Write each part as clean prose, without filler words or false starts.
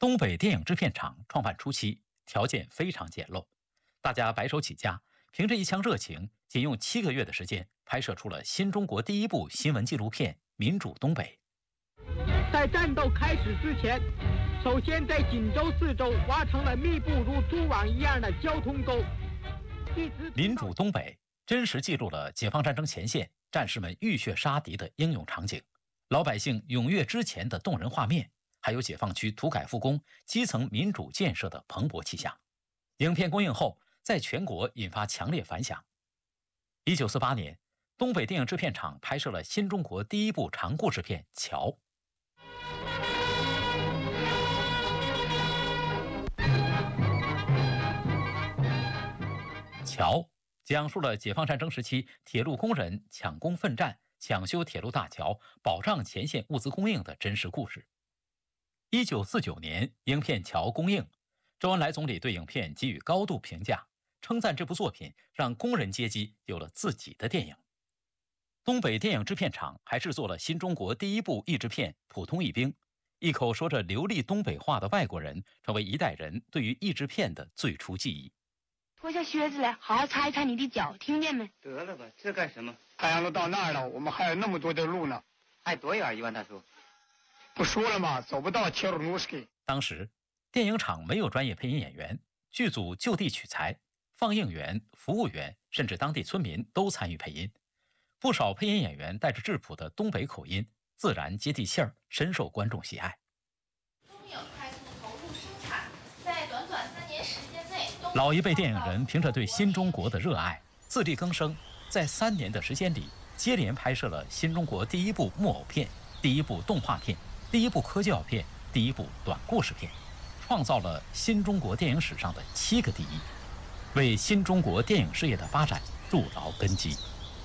东北电影制片厂创办初期条件非常简陋，大家白手起家，凭着一腔热情，仅用7个月的时间拍摄出了新中国第一部新闻纪录片《民主东北》。 在战斗开始之前，首先在锦州四周挖成了密布如蛛网一样的交通沟。 民主东北真实记录了解放战争前线战士们浴血杀敌的英勇场景，老百姓踊跃之前的动人画面，还有解放区土改复工、基层民主建设的蓬勃气象。影片公映后，在全国引发强烈反响。1948年，东北电影制片厂拍摄了新中国第一部长故事片《桥》。桥讲述了解放战争时期铁路工人抢攻奋战、抢修铁路大桥、保障前线物资供应的真实故事。1949年，影片《桥》公映，周恩来总理对影片给予高度评价，称赞这部作品让工人阶级有了自己的电影。东北电影制片厂还制作了新中国第一部译制片《普通一兵》，一口说着流利东北话的外国人，成为一代人对于译制片的最初记忆。 脱下靴子来，好好擦一擦你的脚，听见没？ 得了吧，这干什么？ 太阳都到那儿了，我们还有那么多的路呢。 还多远，一万大叔？ 不说了吗？走不到切尔努斯基。 当时，电影厂没有专业配音演员，剧组就地取材，放映员、服务员甚至当地村民都参与配音。不少配音演员带着质朴的东北口音，自然接地气儿，深受观众喜爱。老一辈电影人凭着对新中国的热爱，自力更生，在3年的时间里，接连拍摄了新中国第一部木偶片、第一部动画片、第一部科教片、第一部短故事片，创造了新中国电影史上的7个第一，为新中国电影事业的发展筑牢根基。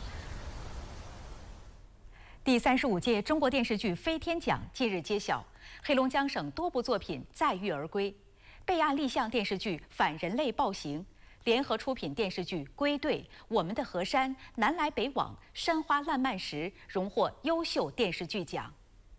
第35届中国电视剧飞天奖近日揭晓，黑龙江省多部作品载誉而归。备案立项电视剧《反人类暴行》，联合出品电视剧《归队》《我们的河山》《南来北往》《山花烂漫时》荣获优秀电视剧奖。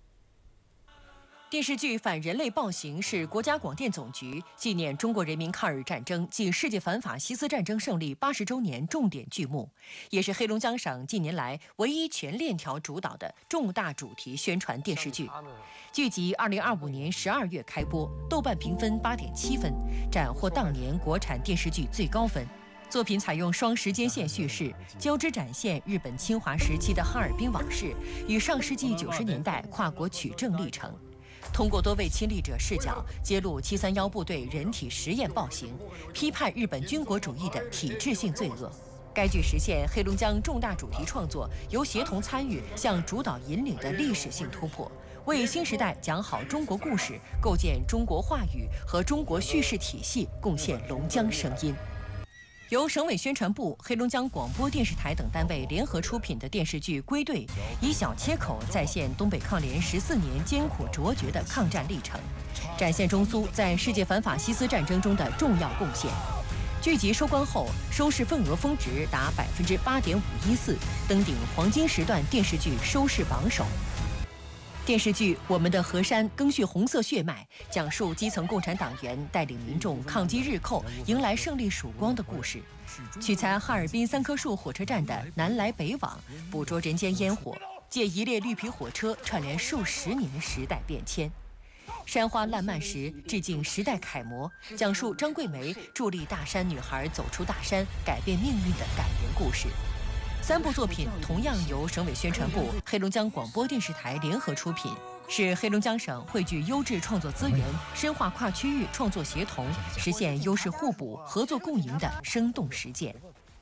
电视剧《反人类暴行》是国家广电总局纪念中国人民抗日战争暨世界反法西斯战争胜利80周年重点剧目，也是黑龙江省近年来唯一全链条主导的重大主题宣传电视剧。剧集2025年12月开播，豆瓣评分8.7分，斩获当年国产电视剧最高分。作品采用双时间线叙事，交织展现日本侵华时期的哈尔滨往事与上世纪90年代跨国取证历程。通过多位亲历者视角，揭露731部队人体实验暴行，批判日本军国主义的体制性罪恶。该剧实现黑龙江重大主题创作由协同参与向主导引领的历史性突破，为新时代讲好中国故事、构建中国话语和中国叙事体系贡献龙江声音。由省委宣传部、黑龙江广播电视台等单位联合出品的电视剧《归队》，以小切口再现东北抗联14年艰苦卓绝的抗战历程，展现中苏在世界反法西斯战争中的重要贡献。剧集收官后，收视份额峰值达8.514%，登顶黄金时段电视剧收视榜首。电视剧《我们的河山》赓续红色血脉，讲述基层共产党员带领民众抗击日寇，迎来胜利曙光的故事。取材哈尔滨3棵树火车站的南来北往，捕捉人间烟火，借一列绿皮火车串联数十年时代变迁。山花烂漫时致敬时代楷模，讲述张桂梅助力大山女孩走出大山，改变命运的感人故事。3部作品同样由省委宣传部、黑龙江广播电视台联合出品，是黑龙江省汇聚优质创作资源，深化跨区域创作协同，实现优势互补、合作共赢的生动实践。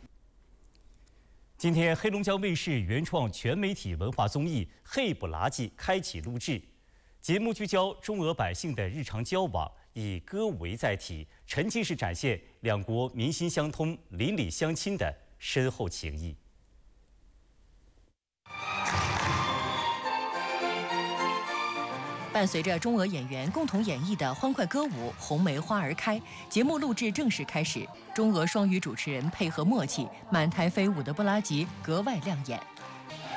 今天，黑龙江卫视原创全媒体文化综艺《嘿不拉几》开启录制，节目聚焦中俄百姓的日常交往，以歌舞为载体，沉浸式展现两国民心相通、邻里相亲的深厚情谊。 伴随着中俄演员共同演绎的欢快歌舞《红梅花儿开》，节目录制正式开始。中俄双语主持人配合默契，满台飞舞的布拉吉格外亮眼。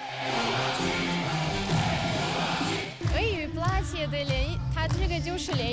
俄语布拉吉的连，它这个就是连。